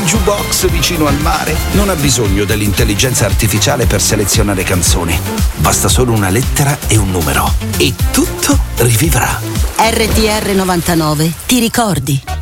jukebox vicino al mare non ha bisogno dell'intelligenza artificiale per selezionare canzoni. Basta solo una lettera e un numero e tutto rivivrà. RTR 99, ti ricordi?